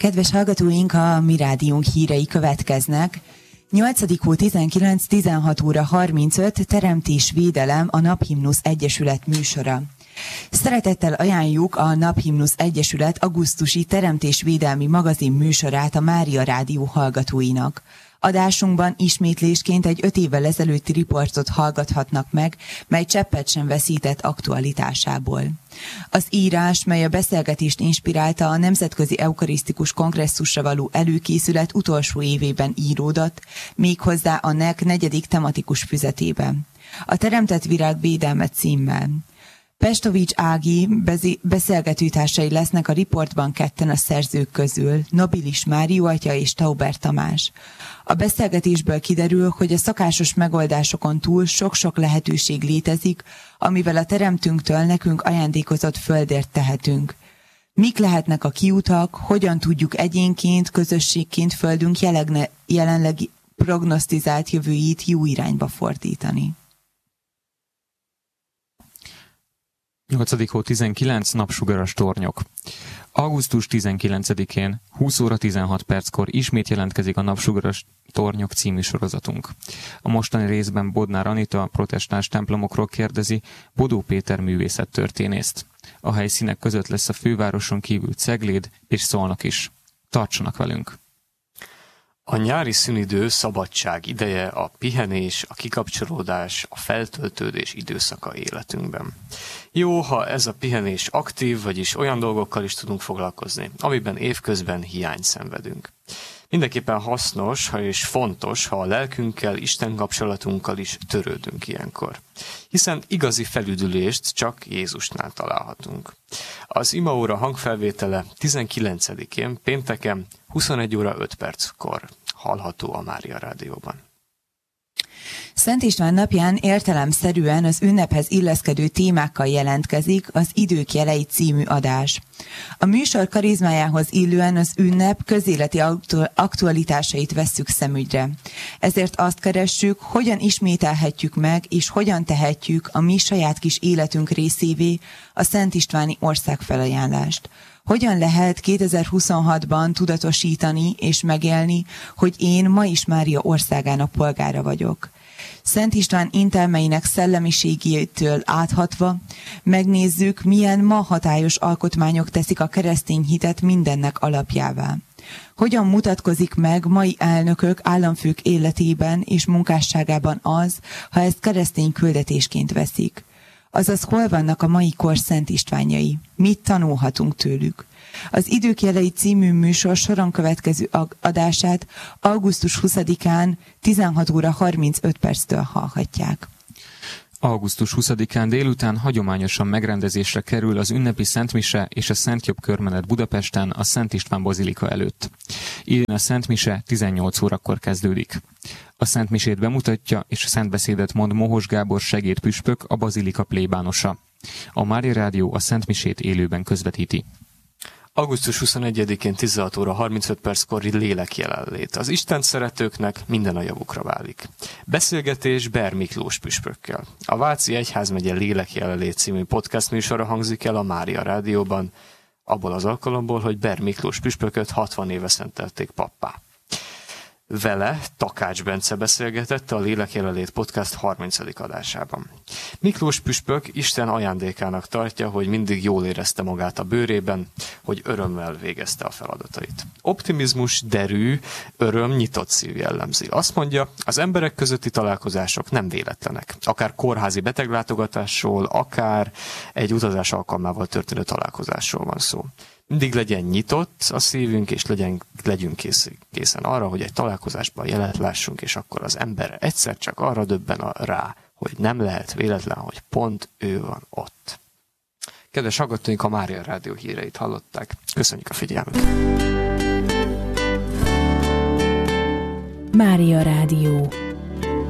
Kedves hallgatóink, a Mi Rádiónk hírei következnek. 8. hó 19-16 óra 35 Teremtés Védelem, a Naphimnusz Egyesület műsora. Szeretettel ajánljuk a Naphimnusz Egyesület augusztusi teremtésvédelmi magazin műsorát a Mária Rádió hallgatóinak. Adásunkban ismétlésként egy 5 évvel ezelőtti riportot hallgathatnak meg, mely cseppet sem veszített aktualitásából. Az írás, mely a beszélgetést inspirálta, a Nemzetközi Eukarisztikus Kongresszusra való előkészület utolsó évében íródott, méghozzá a NEK 4. tematikus füzetében. A Teremtett Virág védelme címmel. Pestovics Ági beszélgetőtársai lesznek a riportban ketten a szerzők közül, Nobilis Márió atya és Tauber Tamás. A beszélgetésből kiderül, hogy a szokásos megoldásokon túl sok-sok lehetőség létezik, amivel a Teremtőnktől nekünk ajándékozott földért tehetünk. Mik lehetnek a kiutak, hogyan tudjuk egyénként, közösségként földünk jelenlegi prognosztizált jövőjét jó irányba fordítani. 8. hó 19 napsugaras tornyok. Augusztus 19-én 20 óra 16 perckor ismét jelentkezik a Napsugaras tornyok című sorozatunk. A mostani részben Bodnár Anita a protestáns templomokról kérdezi Bodó Péter művészettörténészt. A helyszínek között lesz a fővároson kívül Cegléd és Szolnok is. Tartsanak velünk! A nyári szünidő szabadság ideje, a pihenés, a kikapcsolódás, a feltöltődés időszaka életünkben. Jó, ha ez a pihenés aktív, vagyis olyan dolgokkal is tudunk foglalkozni, amiben évközben hiányt szenvedünk. Mindenképpen hasznos és fontos, ha a lelkünkkel, Isten kapcsolatunkkal is törődünk ilyenkor. Hiszen igazi felüdülést csak Jézusnál találhatunk. Az imaóra hangfelvétele 19-én, pénteken, 21 óra 5 perckor hallható a Mária Rádióban. Szent István napján értelemszerűen az ünnephez illeszkedő témákkal jelentkezik az Idők jelei című adás. A műsor karizmájához illően az ünnep közéleti aktualitásait vesszük szemügyre. Ezért azt keressük, hogyan ismételhetjük meg, és hogyan tehetjük a mi saját kis életünk részévé a Szent Istváni országfelajánlást. Hogyan lehet 2026-ban tudatosítani és megélni, hogy én ma is Mária országának polgára vagyok. Szent István intelmeinek szellemiségétől áthatva megnézzük, milyen ma hatályos alkotmányok teszik a keresztény hitet mindennek alapjává. Hogyan mutatkozik meg mai elnökök, államfők életében és munkásságában az, ha ezt keresztény küldetésként veszik. Azaz hol vannak a mai kor Szent Istvánjai? Mit tanulhatunk tőlük? Az Idők jelei című műsor soron következő adását augusztus 20-án 16 óra 35 perctől hallhatják. Augusztus 20-án délután hagyományosan megrendezésre kerül az ünnepi Szentmise és a Szent Jobb körmenet Budapesten a Szent István bazilika előtt. Idén a Szentmise 18 órakor kezdődik. A Szentmisét bemutatja és a szentbeszédet mond Mohos Gábor segédpüspök, a bazilika plébánosa. A Mária Rádió a Szentmisét élőben közvetíti. Augusztus 21-én 16 óra 35 perckor lélek jelenlét. Az Isten szeretőknek minden a javukra válik. Beszélgetés Ber Miklós püspökkel. A Váci Egyházmegye Lélek jelenlét című podcast műsora hangzik el a Mária Rádióban, abból az alkalomból, hogy Ber Miklós püspököt 60 éve szentelték pappá. Vele Takács Bence beszélgetett a Lélek jelenlét podcast 30. adásában. Miklós püspök Isten ajándékának tartja, hogy mindig jól érezte magát a bőrében, hogy örömmel végezte a feladatait. Optimizmus, derű, öröm, nyitott szív jellemzi. Azt mondja, az emberek közötti találkozások nem véletlenek. Akár kórházi beteglátogatásról, akár egy utazás alkalmával történő találkozásról van szó. Mindig legyen nyitott a szívünk, és legyünk készen arra, hogy egy találkozásban jelet lássunk, és akkor az ember egyszer csak arra döbben rá, hogy nem lehet véletlen, hogy pont ő van ott. Kedves hallgatóink, a Mária Rádió híreit hallották. Köszönjük a figyelmet! Mária Rádió.